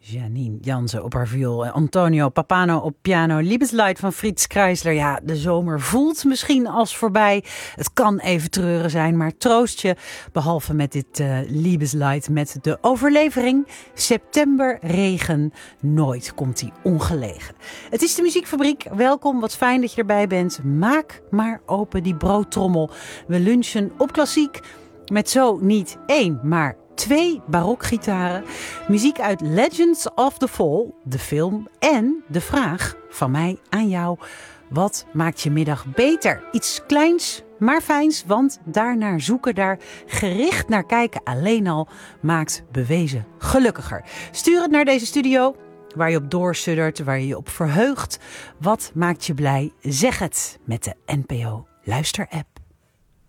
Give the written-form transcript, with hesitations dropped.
Janine Jansen op haar viool en Antonio Pappano op piano. Liebeslied van Frits Kreisler. Ja, de zomer voelt misschien als voorbij. Het kan even treuren zijn, maar troost je. Behalve met dit Liebeslied met de overlevering. September regen, nooit komt die ongelegen. Het is de Muziekfabriek. Welkom, wat fijn dat je erbij bent. Maak maar open die broodtrommel. We lunchen op klassiek met zo niet 1, maar 2 barokgitaren, muziek uit Legends of the Fall, de film, en de vraag van mij aan jou: wat maakt je middag beter? Iets kleins, maar fijns, want daarnaar zoeken, daar gericht naar kijken alleen al maakt bewezen gelukkiger. Stuur het naar deze studio, waar je op doorsuddert, waar je je op verheugt. Wat maakt je blij? Zeg het met de NPO Luister-app.